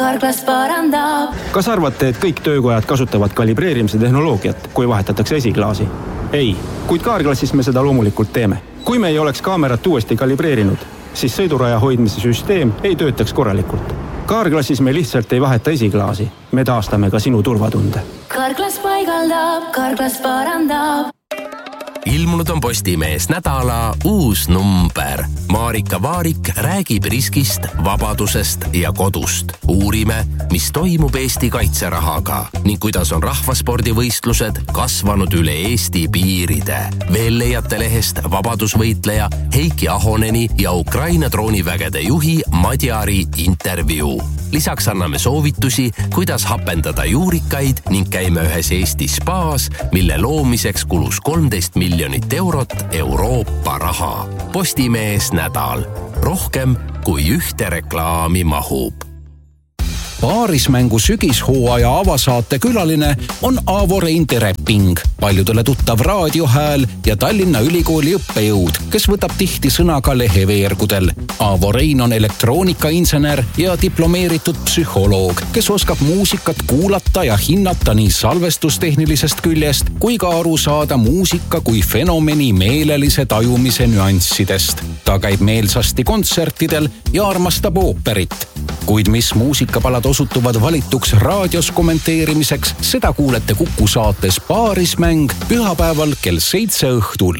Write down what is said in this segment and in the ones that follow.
Carglass parandab. Kas arvate, et kõik töökojad kasutavad kalibreerimise tehnoloogiat, kui vahetatakse esiklaasi? Ei, kuid Carglassis me seda loomulikult teeme. Kui me ei oleks kaamerat uuesti kalibreerinud, siis sõiduraja hoidmise süsteem ei töötaks korralikult. Carglassis me lihtsalt ei vaheta esiklaasi. Me taastame ka sinu turvatunde. Carglass paigaldab, Carglass parandab. Ilmunud on Postimees nädala uus number. Marika Vaarik räägib riskist, vabadusest ja kodust. Uurime, mis toimub Eesti kaitserahaga ning kuidas on rahvaspordivõistlused kasvanud üle Eesti piiride. Veel leiate lehest vabadusvõitleja Heiki Ahoneni ja Ukraina droonivägede juhi Madjari intervjuu. Lisaks anname soovitusi, kuidas hapendada juurikaid ning käime ühes Eesti spaas, mille loomiseks kulus 13 miljonit eurot Euroopa raha. Postimees nädal. Rohkem kui ühte reklaami mahub. Paarismängu sügishooaja avasaate külaline on Aavo Rein Tereping, paljudele tuttav raadiohääl ja Tallinna Ülikooli õppejõud, kes võtab tihti sõna ka leheveergudel. Aavo Rein on elektroonikainsener ja diplomeeritud psühholoog, kes oskab muusikat kuulata ja hinnata nii salvestustehnilisest küljest kui ka aru saada muusika kui fenomeni meelelise tajumise nüanssidest. Ta käib meelsasti kontsertidel ja armastab ooperit. Kuid mis muusikapalad osutuvad valituks raadios kommenteerimiseks, seda kuulete Kuku saates Paarismäng pühapäeval kell 7 õhtul.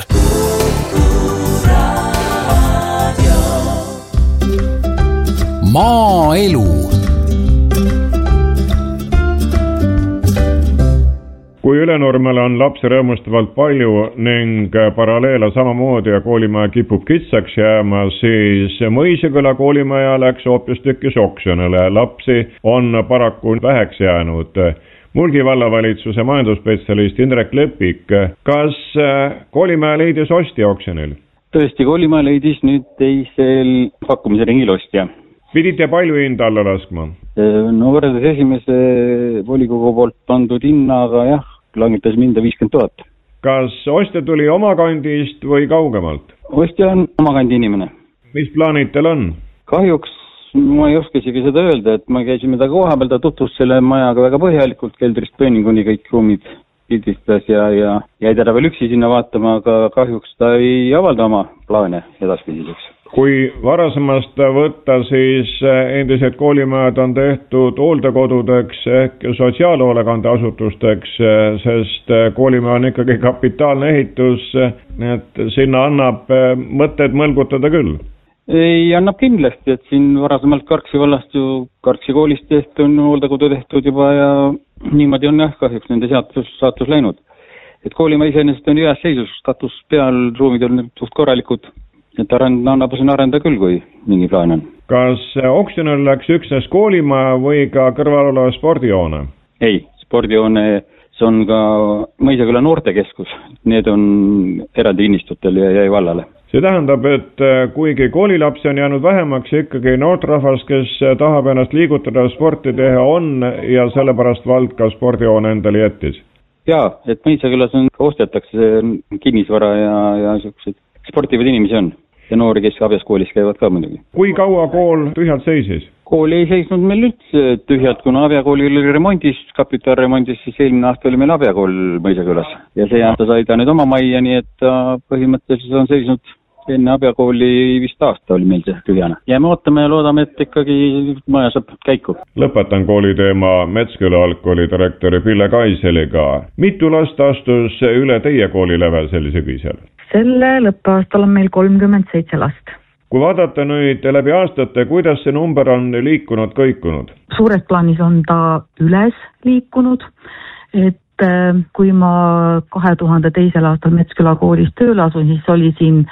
Maaelu. Kui ülenormale on lapsi rõõmustavalt palju ning paralleela samamoodi ja koolimaja kipub kitsaks jääma, siis Mõisaküla koolimaja läks hoopistükkis oksjonile. Lapsi on paraku väheks jäänud. Mulgi vallavalitsuse majandusspetsialist Indrek Lepik, kas koolimaja leidis ostja oksjonil? Tõesti, koolimaja leidis nüüd teisel pakkumise ringil ostja. Pidite palju hinda alla laskma? No võrreldes esimese volikogu poolt pandud hinnaga, jah, langetas minda 50 000. Kas ostja tuli oma kandist või kaugemalt? Ostja on oma kandi inimene. Mis plaanid teil on? Kahjuks ma ei oska isegi seda öelda, et ma käisime ta koha peal, ta tutvus selle majaga väga põhjalikult, keldrist pööninguni kõik ruumid pildistas ja jäi teda veel üksi sinna vaatama, aga kahjuks ta ei avalda oma plaane edaspidiseks. Kui varasemast võtta, siis endised koolimajad on tehtud hooldekodudeks ehk sotsiaalhoolekandeasutusteks, sest koolimaja on ikkagi kapitaalne ehitus, nii et sinna annab mõtted mõlgutada küll. Ei annab kindlasti, et siin varasemalt Karksi vallast ju Karksi koolist tehtud on hooldekodu tehtud juba ja niimoodi on jah kahjuks nende saatus läinud. Et koolimaja iseenesest on ühes seisus, status peal, ruumid on suht korralikud. Et annab siin arenda küll, kui mingi plaan on. Kas oksjonil läks üksnes koolimaja või ka kõrval oleva spordijoone? Ei, spordijoone, see on ka Mõisaküla noortekeskus. Need on eraldi kinnistutel ja jäi vallale. See tähendab, et kuigi koolilapsi on jäänud vähemaks, ikkagi noortrahvas, kes tahab ennast liigutada, sporti teha on ja sellepärast vald ka spordijoone endale jättis? Jaa, et Mõisakülas on ostetakse kinnisvara ja sellised sportivad inimesi on ja noori, kes Abjaskoolis käivad ka muidugi. Kui kaua kool tühjalt seisis? Kool ei seisnud meil üldse tühjalt, kuna Abjakooli oli remondis, kapitaalremondis, siis eelmine aasta oli meil Abjakool Mõisakülas. Ja see aasta sai ta nüüd oma majja, nii et põhimõtteliselt on seisnud enne Abjakooli vist aasta oli meil see tühjana. Ja me ootame ja loodame, et ikkagi maja saab käiku. Lõpetan kooli teema Metsküla algkooli direktori Pille Kaiseliga. Mitu last astus üle teie kooli läve sel sügisel? Selle lõppeaastal on meil 37 last. Kui vaadata nüüd läbi aastate, kuidas see number on liikunud, kõikunud? Suures plaanis on ta üles liikunud, et kui ma 2002. aastal Metsküla koolis tööle asun, siis oli siin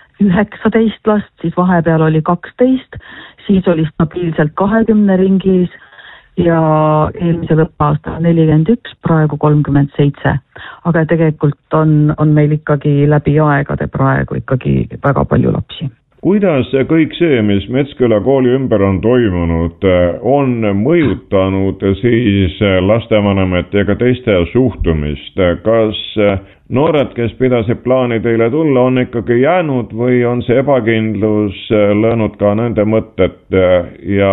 19 last, siis vahepeal oli 12, siis oli stabiilselt 20 ringis ja eelmisel õppeaastal 41, praegu 37. Aga tegelikult on meil ikkagi läbi aegade praegu ikkagi väga palju lapsi. Kuidas kõik see, mis Metsküla kooli ümber on toimunud, on mõjutanud siis lastevanemate ja ka teiste suhtumist? Kas noored, kes pidasid plaani teile tulla, on ikkagi jäänud või on see ebakindlus löönud ka nende mõtted ja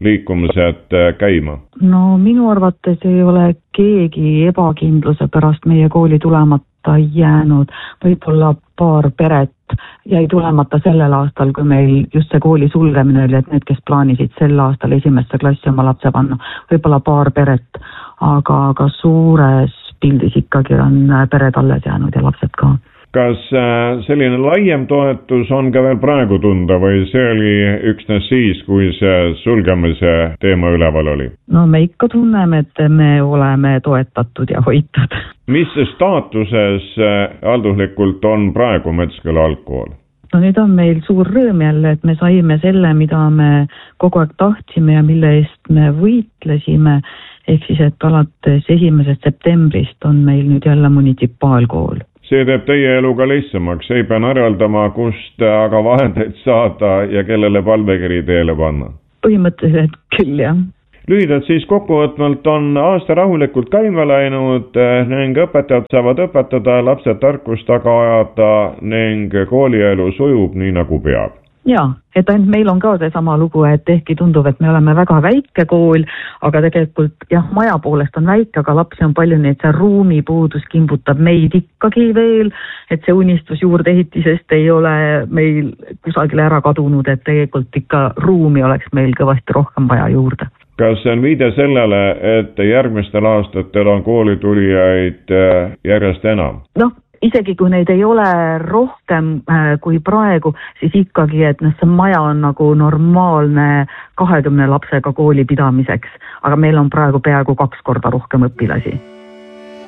liikumised käima? No minu arvates ei ole keegi ebakindluse pärast meie kooli tulemata jäänud, võib-olla paar peret jäi tulemata sellel aastal, kui meil just see kooli sulgemine oli, et need, kes plaanisid sel aastal esimesse klassi oma lapse panna, võib-olla paar peret, aga suures pildis ikkagi on pered alles jäänud ja lapsed ka. Kas selline laiem toetus on ka veel praegu tunda või see oli üksnes siis, kui see sulgemise teema üleval oli? No me ikka tunneme, et me oleme toetatud ja hoitud. Mis staatuses halduslikult on praegu Metsküla algkool? No nüüd on meil suur rõõm jälle, et me saime selle, mida me kogu aeg tahtsime ja mille eest me võitlesime, ehk siis, et alates 1. septembrist on meil nüüd jälle munitsipaalkool. See teeb teie elu ka lihtsamaks, ei pea narjaldama, kust aga vahendeid saada ja kellele palvekiri teele panna. Põhimõtteliselt küll, jah. Lühidalt siis kokkuvõtvalt on aasta rahulikult käima läinud ning õpetajad saavad õpetada, lapsed tarkust taga ajada ning koolielu sujub nii nagu peab. Jaa, et ainult meil on ka see sama lugu, et ehkki tundub, et me oleme väga väike kool, aga tegelikult jah, maja poolest on väike, aga lapsi on palju, nii et see ruumipuudus kimbutab meid ikkagi veel, et see unistus juurdeehitisest ei ole meil kusagile ära kadunud, et tegelikult ikka ruumi oleks meil kõvasti rohkem vaja juurde. Kas see on viide sellele, et järgmistel aastatel on koolitulijaid järjest enam? Noh, isegi kui neid ei ole rohkem kui praegu, siis ikkagi, et see maja on nagu normaalne 20 lapsega kooli pidamiseks, aga meil on praegu peaaegu 2 korda rohkem õpilasi.